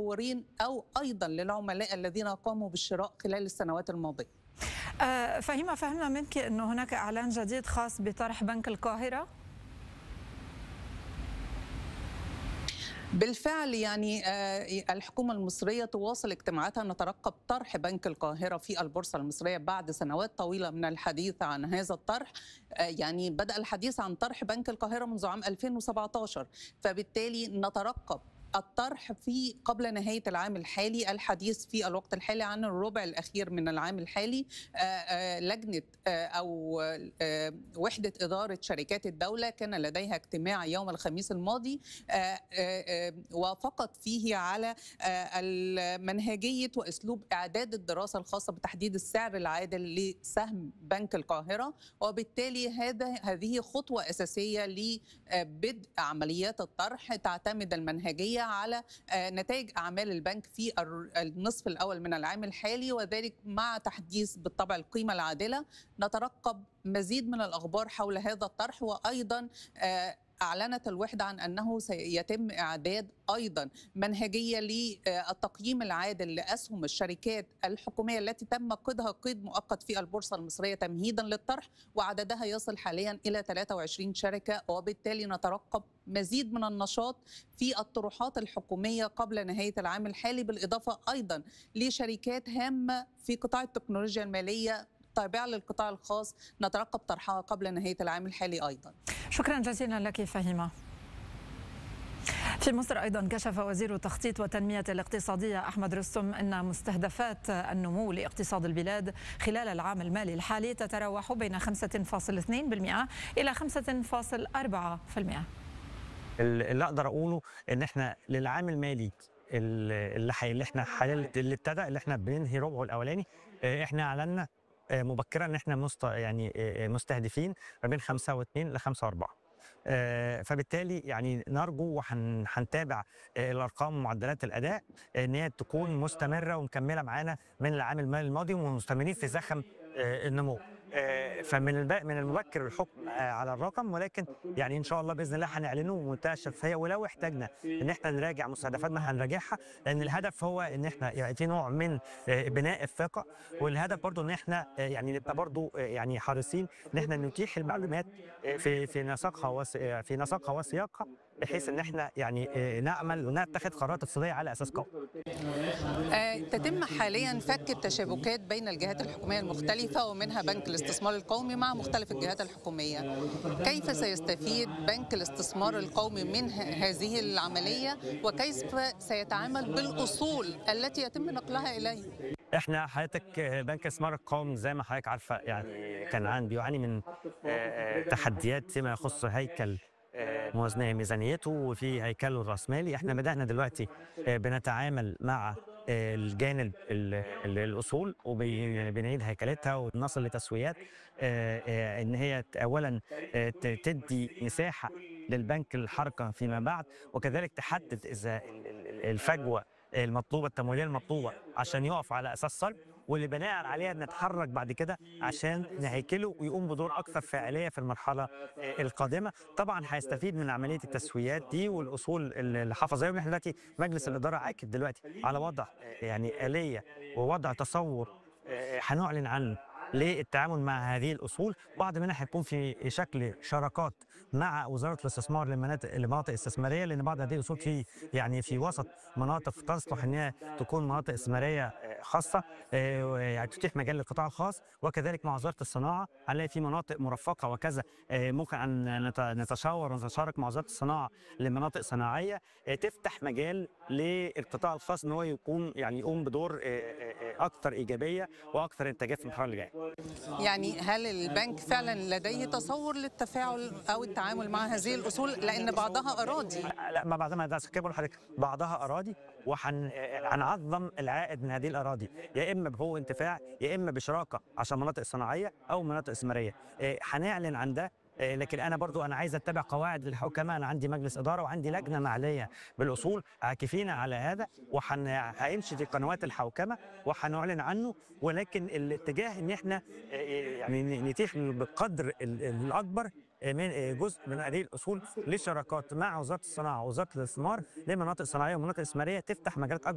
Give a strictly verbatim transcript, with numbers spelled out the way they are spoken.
المطورين أو أيضا للعملاء الذين قاموا بالشراء خلال السنوات الماضية. أه فهيمة، فهمنا منك أنه هناك إعلان جديد خاص بطرح بنك القاهرة. بالفعل يعني الحكومة المصرية تواصل اجتماعاتها، نترقب طرح بنك القاهرة في البورصة المصرية بعد سنوات طويلة من الحديث عن هذا الطرح. يعني بدأ الحديث عن طرح بنك القاهرة منذ عام ألفين وسبعة عشر، فبالتالي نترقب الطرح في قبل نهاية العام الحالي. الحديث في الوقت الحالي عن الربع الأخير من العام الحالي. لجنة أو وحدة إدارة شركات الدولة كان لديها اجتماع يوم الخميس الماضي، وافقت فيه على منهجية وأسلوب إعداد الدراسة الخاصة بتحديد السعر العادل لسهم بنك القاهرة، وبالتالي هذا هذه خطوة أساسية لبدء عمليات الطرح. تعتمد المنهجية على نتائج أعمال البنك في النصف الأول من العام الحالي، وذلك مع تحديث بالطبع القيمة العادلة. نترقب مزيد من الأخبار حول هذا الطرح، وأيضا أعلنت الوحدة عن أنه سيتم إعداد أيضا منهجية للتقييم العادل لأسهم الشركات الحكومية التي تم قيدها قيد مؤقت في البورصة المصرية تمهيدا للطرح، وعددها يصل حاليا إلى ثلاثة وعشرين شركة. وبالتالي نترقب مزيد من النشاط في الطروحات الحكومية قبل نهاية العام الحالي، بالإضافة أيضا لشركات هامة في قطاع التكنولوجيا المالية تابعة للقطاع الخاص نترقب طرحها قبل نهاية العام الحالي أيضا. شكرا جزيلا لك فهيمة. في مصر أيضا كشف وزير التخطيط والتنمية الاقتصادية أحمد رستم أن مستهدفات النمو لاقتصاد البلاد خلال العام المالي الحالي تتراوح بين خمسة فاصلة اثنين بالمئة إلى خمسة فاصلة أربعة بالمئة. اللي أقدر أقوله إن إحنا للعام المالي اللي حي... اللي إحنا حاليا اللي ابتدى اللي إحنا بننهي ربعه الأولاني، إحنا أعلنا مبكرا ان احنا مست... يعني مستهدفين ما بين خمسة واثنين لخمسة وأربعة. فبالتالي يعني نرجو وهنتابع الارقام ومعدلات الاداء ان هي تكون مستمره ومكمله معانا من العام المالي الماضي ومستمرين في زخم النمو. فمن من المبكر الحكم على الرقم، ولكن يعني ان شاء الله باذن الله هنعلنه بمنتهى الشفافيه، ولو احتاجنا ان احنا نراجع مستهدفاتنا هنراجعها، لان الهدف هو ان احنا يعني في نوع من بناء الثقه، والهدف برضو ان احنا يعني نبقى برضو يعني حريصين ان احنا نتيح المعلومات في في نسقها في نسقها وسياقها، بحيث ان احنا يعني نعمل ونتخذ قرارات اقتصاديه على اساس قوي. تتم حاليا فك التشابكات بين الجهات الحكوميه المختلفه ومنها بنك الاستثمار القومي مع مختلف الجهات الحكوميه. كيف سيستفيد بنك الاستثمار القومي من هذه العمليه، وكيف سيتعامل بالاصول التي يتم نقلها اليه؟ احنا حضرتك بنك الاستثمار القومي زي ما حضرتك عارفه يعني كان عن بيعاني من تحديات فيما يخص هيكل موازنه ميزانيته وفي هيكله الراسمالي. احنا بدانا دلوقتي بنتعامل مع الجانب الاصول وبنعيد هيكلتها وبنصل لتسويات ان هي اولا تدي مساحه للبنك الحركه فيما بعد، وكذلك تحدد اذا الفجوه المطلوبه التمويليه المطلوبه عشان يقف على اساس صلب، واللي بناء عليها نتحرك بعد كده عشان نهيكله ويقوم بدور اكثر فاعليه في المرحله القادمه. طبعا هيستفيد من عمليه التسويات دي والاصول اللي حافظ عليهم. احنا دلوقتي مجلس الاداره عاكف دلوقتي على وضع يعني اليه ووضع تصور هنعلن عنه للتعامل مع هذه الاصول. بعض منها هيكون في شكل شراكات مع وزاره الاستثمار لمناطق لمناطق استثماريه، لان بعض هذه الاصول في يعني في وسط مناطق تصلح ان هي تكون مناطق استثماريه خاصه، يعني تتيح مجال للقطاع الخاص. وكذلك مع وزاره الصناعه هنلاقي في مناطق مرفقه وكذا، ممكن ان نتشاور ونتشارك مع وزاره الصناعه لمناطق صناعيه تفتح مجال للقطاع الخاص ان هو يكون يعني يقوم بدور اكثر ايجابيه واكثر انتاجيه في المرحله اللي جايه. يعني هل البنك فعلا لديه تصور للتفاعل او التعامل مع هذه الاصول، لان بعضها اراضي؟ لا، ما بعضها ده كده بقول لحضرتك بعضها اراضي، وهنعظم العائد من هذه الاراضي يا اما بهو انتفاع يا اما بشراكه عشان مناطق صناعيه او مناطق استثماريه. هنعلن عن ده، لكن انا برضو انا عايز اتبع قواعد الحكماء. انا عندي مجلس اداره وعندي لجنه ماليه بالاصول عاكفين على هذا، وهيمشي في قنوات الحوكمه وهنعلن عنه. ولكن الاتجاه ان احنا يعني نتيح بالقدر الاكبر من جزء من هذه الاصول للشراكات مع وزاره الصناعه ووزاره الاستثمار لمناطق صناعيه ومناطق استثماريه تفتح مجالات اكبر